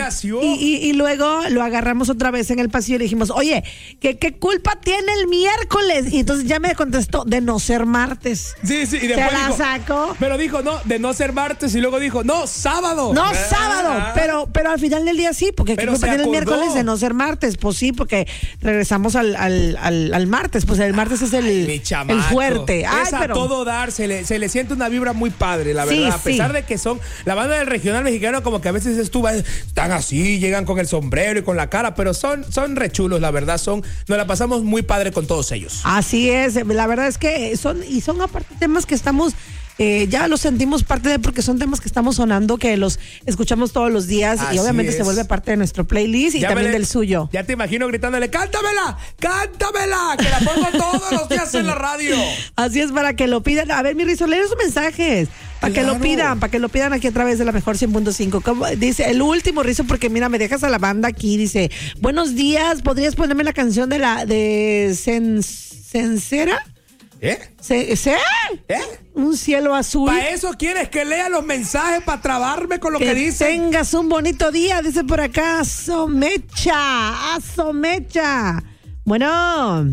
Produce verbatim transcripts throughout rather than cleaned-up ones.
nació. Y, y, y luego lo agarramos otra vez en el pasillo y le dijimos, oye, ¿qué, qué culpa tiene el miércoles? Y entonces ya me contestó, de no ser martes. Sí, sí, y después Se la dijo, sacó. Pero dijo, no, de no ser martes, y luego dijo, no, sábado. No, ah, sábado, pero, pero al final del día sí, porque ¿qué culpa tiene el miércoles de no ser martes? Pues sí, porque regresamos al, al, al, al martes, pues el martes es el, Ay, el fuerte. Ay, es a pero... todo dar, se le, se le siente una vibra muy padre, la verdad. Sí, a pesar sí. de que son, la banda del regional mexicano, como que a veces estuvo, están así, llegan con el sombrero y con la cara, pero son, son rechulos, la verdad, son, nos la pasamos muy padre con todos ellos. Así es, la verdad es que son, y son aparte temas que estamos... Eh, ya los sentimos parte de, porque son temas que estamos sonando, que los escuchamos todos los días. Así y obviamente es. Se vuelve parte de nuestro playlist y ya también le, del suyo. Ya te imagino gritándole, cántamela, cántamela, que la pongo todos los días en la radio. Así es, para que lo pidan. A ver, mi Rizo, lee sus mensajes. Para claro. que lo pidan, para que lo pidan aquí a través de la mejor cien punto cinco. Dice, el último, Rizo, porque mira, me dejas a la banda aquí. Dice, buenos días, ¿podrías ponerme la canción de la de Sen, Sencera? ¿Eh? ¿Se, se? ¿Eh? Un cielo azul. ¿Para eso quieres que lea los mensajes para trabarme con lo que, que dice? Tengas un bonito día, dice por acá. Asomecha, Asomecha. Bueno.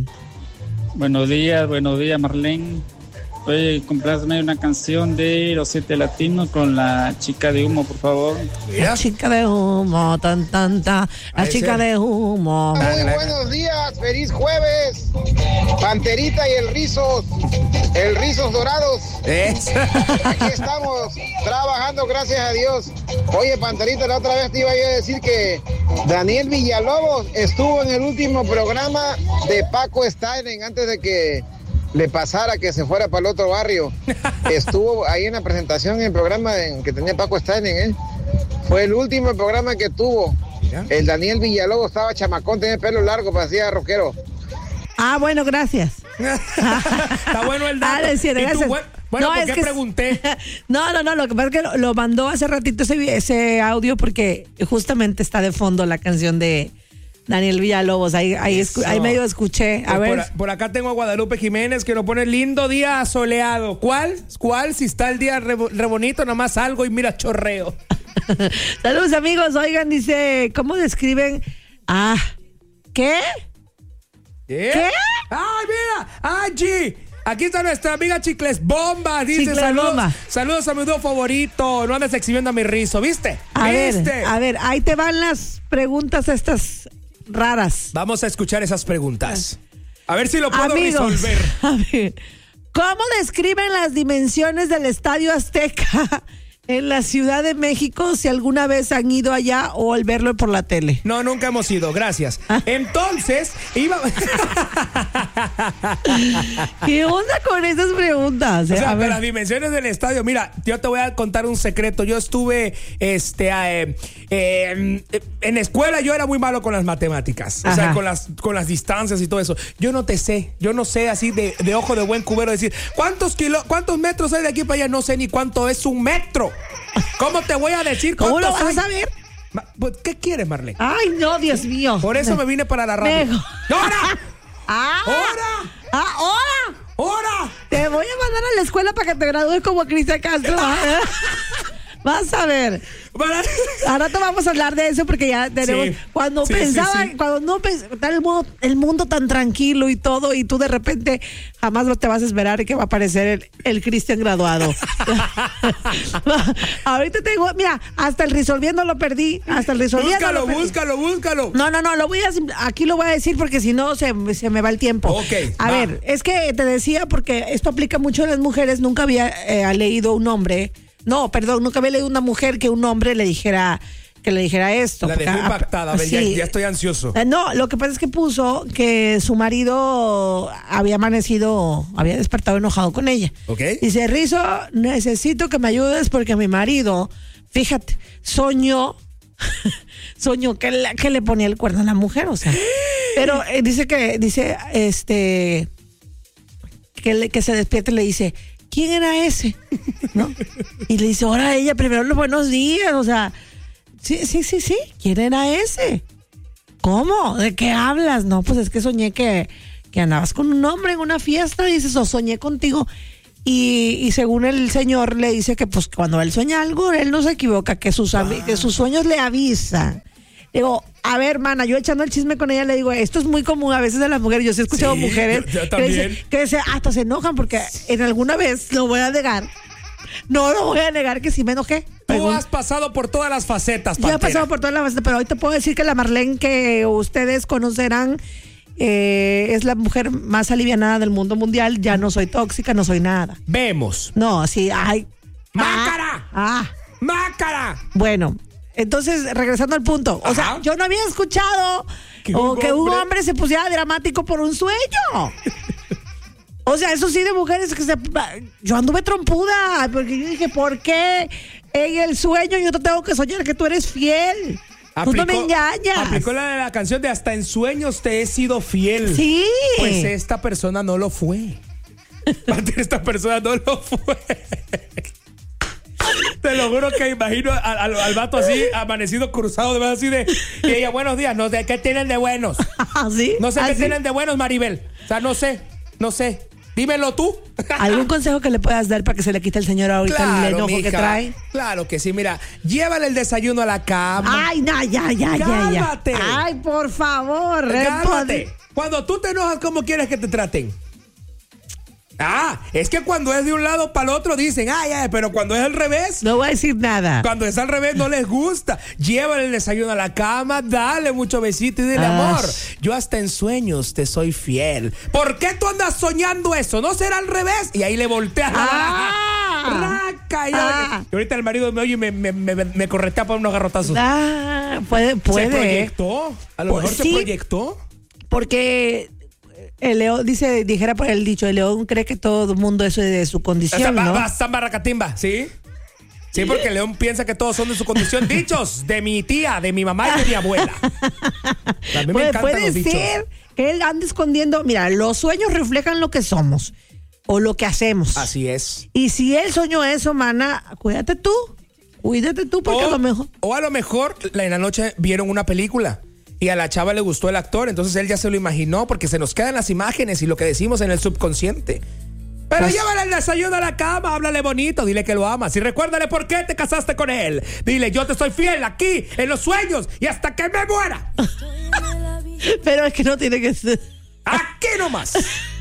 Buenos días, buenos días, Marlene. Oye, comprásme una canción de Los Siete Latinos con la chica de humo, por favor. Mira. La chica de humo, tan, tan, tan. La Ahí chica se... de humo. Muy buenos días, feliz jueves. Panterita y el Rizos, el Rizos Dorados. ¿Es? Aquí estamos, trabajando, gracias a Dios. Oye, Panterita, la otra vez te iba yo a decir que Daniel Villalobos estuvo en el último programa de Paco Stanley antes de que le pasara que se fuera para el otro barrio. Estuvo ahí en la presentación en el programa de, que tenía Paco Stanley, ¿eh? Fue el último programa que tuvo. El Daniel Villalobos estaba chamacón, tenía pelo largo, parecía rockero. Ah, bueno, gracias. Está bueno el dato. Ah, decía, gracias. ¿Y tú, bueno, no, ¿por es qué que pregunté? No, no, no, lo que pasa es que lo, lo mandó hace ratito ese, ese audio porque justamente está de fondo la canción de Daniel Villalobos, ahí, ahí, escu- ahí medio escuché. A pues ver. Por, por acá tengo a Guadalupe Jiménez que nos pone lindo día soleado. ¿Cuál? ¿Cuál? Si está el día re, re bonito, nomás salgo y mira chorreo. Saludos, amigos. Oigan, dice, ¿cómo describen? Ah, ¿qué? ¿Eh? ¿Qué? ¡Ay, mira! ¡Angie! Aquí está nuestra amiga Chicles Bomba. Dice, Chicles saludos, Bomba. saludos a mi dúo favorito. No andes exhibiendo a mi Rizo, ¿viste? A ¿Viste? ver, a ver, ahí te van las preguntas estas raras. Vamos a escuchar esas preguntas. A ver si lo puedo Amigos, resolver. A ver, ¿cómo describen las dimensiones del Estadio Azteca en la Ciudad de México, si alguna vez han ido allá o al verlo por la tele? No, nunca hemos ido, gracias. Entonces, iba... ¿Qué onda con esas preguntas? O sea, a ver. las dimensiones del estadio, mira, yo te voy a contar un secreto. Yo estuve, este, eh, eh, en escuela yo era muy malo con las matemáticas. O Ajá. sea, con las, con las distancias y todo eso. Yo no te sé, yo no sé así de, de ojo de buen cubero decir, ¿cuántos kilo, cuántos metros hay de aquí para allá? No sé ni cuánto es un metro. ¿Cómo te voy a decir ¿Cómo lo cuántos vas hay? a saber? ¿Qué quieres, Marlene? Ay, no, Dios mío. Por eso me vine para la radio. Mejor. ¡Ahora! Ah, ¡Ahora! ah, ahora. ¡Ahora! Te voy a mandar a la escuela para que te gradúes como Cristian Castro. Vas a ver. Ahora te vamos a hablar de eso porque ya tenemos. Sí, cuando sí, pensaba, sí, sí. cuando no pensaba el mundo, el mundo tan tranquilo y todo, y tú de repente jamás lo te vas a esperar que va a aparecer el, el Cristian graduado. Ahorita tengo, mira, hasta el resolviendo lo perdí. Hasta el resolviendo. Búscalo, lo perdí. búscalo, búscalo. No, no, no, lo voy a, aquí lo voy a decir porque si no se, se me va el tiempo. Ok, a va. ver, es que te decía porque esto aplica mucho a las mujeres. Nunca había eh, leído un hombre. No, perdón, nunca había leído una mujer que un hombre le dijera que le dijera esto. La dejó Porque, impactada, a ver, sí. ya, ya estoy ansioso. Eh, No, lo que pasa es que puso que su marido había amanecido, había despertado enojado con ella. Ok. Dice, Rizo, necesito que me ayudes porque mi marido, fíjate, soñó, soñó que, la, que le ponía el cuerno a la mujer, o sea. Pero eh, dice que, dice, este, que, le, que se despierte y le dice, ¿quién era ese? ¿No? Y le dice, ahora ella, primero los buenos días, o sea, sí, sí, sí, sí, ¿quién era ese? ¿Cómo? ¿De qué hablas? No, pues es que soñé que, que andabas con un hombre en una fiesta, dices, o soñé contigo. Y, y según el señor le dice que pues cuando él sueña algo, él no se equivoca, que sus, ah. que sus sueños le avisan. Digo, a ver, mana, yo echando el chisme con ella le digo, esto es muy común a veces de las mujeres. Yo sí he escuchado Sí, mujeres yo- yo que, también. dicen- que se- hasta se enojan porque en alguna vez, lo voy a negar, no lo voy a negar que sí me enojé. Tú Pregun- has pasado por todas las facetas, Yo he Pantera. pasado por todas las facetas, pero hoy te puedo decir que la Marlene que ustedes conocerán eh, es la mujer más alivianada del mundo mundial. Ya no soy tóxica, no soy nada. Vemos. No, sí, ay. ¡Mácara! Ah, ah. ¡Mácara! Bueno, entonces, regresando al punto. O sea, Ajá. yo no había escuchado Que o un que un hombre- hombre se pusiera dramático por un sueño. O sea, eso sí de mujeres que se... Yo anduve trompuda, porque yo dije, ¿por qué en el sueño yo te tengo que soñar que tú eres fiel? tú no me engañas. Aplicó la de la canción de Hasta en sueños te he sido fiel. Sí. Pues esta persona no lo fue. Esta persona no lo fue. Te lo juro que imagino al, al, al vato así, amanecido, cruzado, de verdad, así de... Y ella, buenos días, no sé qué tienen de buenos. ¿Sí? No sé qué ¿Así? tienen de buenos, Maribel. O sea, no sé, no sé. Dímelo tú. ¿Algún consejo que le puedas dar para que se le quite el señor ahorita el enojo que mija. trae? Claro que sí, mira, llévale el desayuno a la cama. Ay, no, ya, ya, ya, ya. Cálmate. Ay, por favor, Cálmate. responde. Cuando tú te enojas, ¿cómo quieres que te traten? Ah, es que cuando es de un lado para el otro dicen, ay, ay, pero cuando es al revés, No voy a decir nada. cuando es al revés no les gusta. Llévale el desayuno a la cama, dale mucho besito y dile, Ah. amor, yo hasta en sueños te soy fiel. ¿Por qué tú andas soñando eso? ¿No será al revés? Y ahí le volteas. Ah. Raca, y, Ah. y ahorita el marido me oye y me, me, me, me corretea por unos garrotazos. Ah, puede, ¿Se puede. proyectó? A lo Pues mejor se sí. proyectó. Porque el león, dice, dijera por el dicho, el león cree que todo el mundo es de su O sea, condición, va, ¿no? va, samba, racatimba, ¿sí? Sí, porque el león piensa que todos son de su condición. Dichos de mi tía, de mi mamá y de mi abuela. A mí me puede encantan puede los dichos. ser que él ande escondiendo. Mira, los sueños reflejan lo que somos o lo que hacemos. Así es. Y si él soñó eso, mana, cuídate tú. Cuídate tú porque o, a lo mejor... o a lo mejor la- en la noche vieron una película y a la chava le gustó el actor, entonces él ya se lo imaginó porque se nos quedan las imágenes y lo que decimos en el subconsciente. Pero Pues- llévale el desayuno a la cama, háblale bonito, dile que lo amas y recuérdale por qué te casaste con él. Dile, yo te soy fiel aquí, en los sueños y hasta que me muera. Pero es que no tiene que ser... Aquí nomás.